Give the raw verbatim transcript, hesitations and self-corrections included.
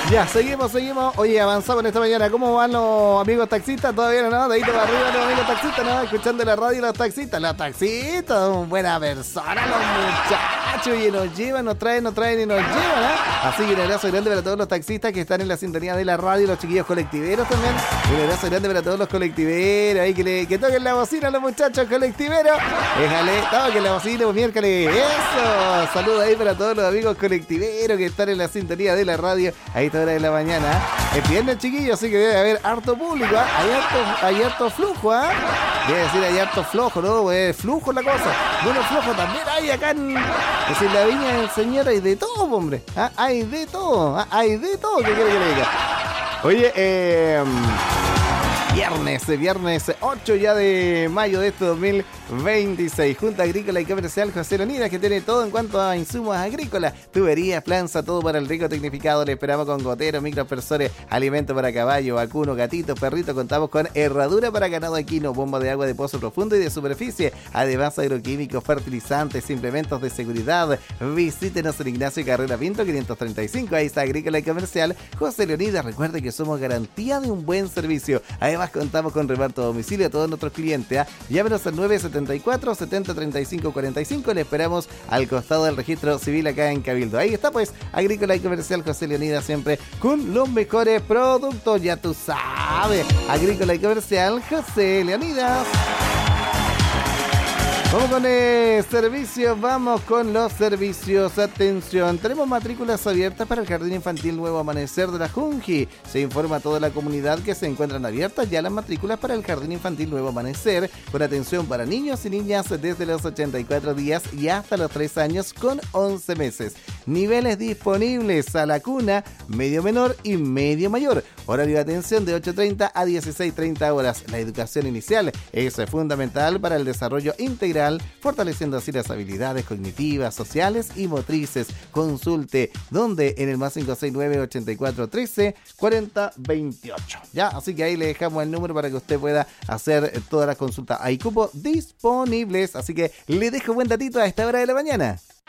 Ya, seguimos, seguimos. Oye, avanzamos en esta mañana. ¿Cómo van los amigos taxistas? Todavía no, de ahí para arriba los amigos taxistas, ¿no? Escuchando la radio los taxistas. Los taxistas, buena persona, los muchachos. Y nos llevan, nos traen, nos traen y nos llevan, ¿eh? Así que un abrazo grande para todos los taxistas que están en la sintonía de la radio, los chiquillos colectiveros también. Un abrazo grande para todos los colectiveros. Ahí que, le, que toquen la bocina a los muchachos colectiveros. Déjale, toquen la bocina, pues miércoles. Eso. Saludos ahí para todos los amigos colectiveros que están en la sintonía de la radio a esta hora de la mañana. Es viernes, chiquillos, así que debe haber harto público, ¿eh? Hay harto, hay harto flujo, ¿eh? Debe decir, hay harto flojo, ¿no? Es flujo la cosa. Bueno, flojo también hay acá en, es en la viña del Señor, hay de todo, hombre. ¿Ah? Hay de todo, ¿ah? Hay de todo, ¿qué quiere que le diga? Oye, eh... Viernes, viernes ocho ya de mayo de este dos mil veintiséis. Junta Agrícola y Comercial José Leonidas, que tiene todo en cuanto a insumos agrícolas, tuberías, planza, todo para el rico tecnificado. Le esperamos con goteros, microaspersores, alimento para caballo, vacuno, gatito, perrito. Contamos con herradura para ganado equino, bomba de agua de pozo profundo y de superficie, además agroquímicos, fertilizantes, implementos de seguridad. Visítenos en Ignacio Carrera Pinto quinientos treinta y cinco. Ahí está Agrícola y Comercial José Leonidas. Recuerde que somos garantía de un buen servicio. Además, contamos con reparto a domicilio a todos nuestros clientes, ¿eh? Llámenos al nueve siete cuatro, setenta, treinta y cinco cuarenta y cinco. Le esperamos al costado del registro civil acá en Cabildo. Ahí está, pues, Agrícola y Comercial José Leonidas, siempre con los mejores productos. Ya tú sabes, Agrícola y Comercial José Leonidas. Vamos con el servicio, vamos con los servicios. Atención, tenemos matrículas abiertas para el Jardín Infantil Nuevo Amanecer de la Junji. Se informa a toda la comunidad que se encuentran abiertas ya las matrículas para el Jardín Infantil Nuevo Amanecer, con atención para niños y niñas desde los ochenta y cuatro días y hasta los tres años con once meses. Niveles disponibles a la cuna, medio menor y medio mayor. Horario de atención de ocho treinta a dieciséis treinta horas. La educación inicial es fundamental para el desarrollo integral, fortaleciendo así las habilidades cognitivas, sociales y motrices. Consulte donde en el más cinco seis nueve, ochenta y cuatro, trece, cuarenta, veintiocho. Ya, así que ahí le dejamos el número para que usted pueda hacer todas las consultas. Hay cupos disponibles, así que le dejo buen datito a esta hora de la mañana.